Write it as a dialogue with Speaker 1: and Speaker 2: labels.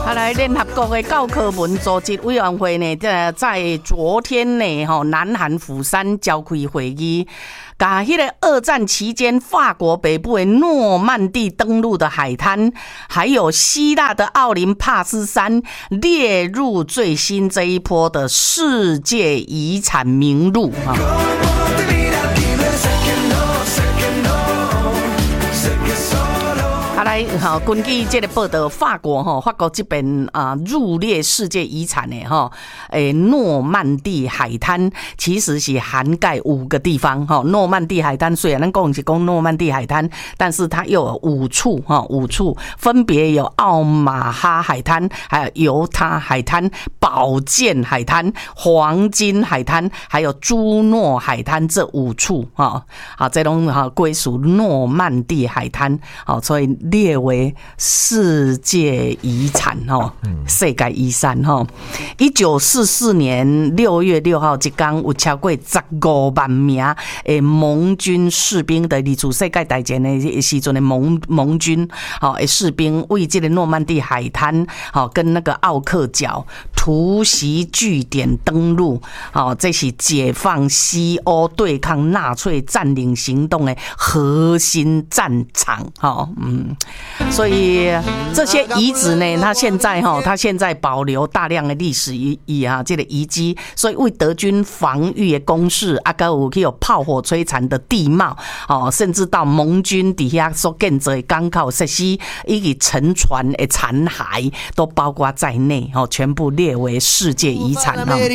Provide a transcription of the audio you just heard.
Speaker 1: 好来，联合国的教科文组织委员会呢，在昨天呢，南韩釜山召开会议，把迄个二战期间法国北部的诺曼底登陆的海滩，还有希腊的奥林帕斯山列入最新这一波的世界遗产名录啊。来，根据这个报道，法国这边入列世界遗产的诺曼底海滩，其实是涵盖5个地方。诺曼底海滩虽然咱讲是讲诺曼底海滩，但是它又有5处5处分别有奥马哈海滩、还有犹他海滩、宝剑海滩、黄金海滩，还有朱诺海滩这5处这拢归属诺曼底海滩所以列为世界遗产世界遗产1944年6月6号这天有超过15万名的盟军士兵的2次世界大战的时阵的盟军的士兵为这个诺曼底海滩跟那个奥克角突袭据点登陆这是解放西欧对抗纳粹占领行动的核心战场所以这些遗址呢，它现在保留大量的历史这个遗迹，所以为德军防御的工事还有炮火摧残的地貌甚至到盟军底下所建造的港口设施以及沉船的残骸都包括在内全部列为世界遗产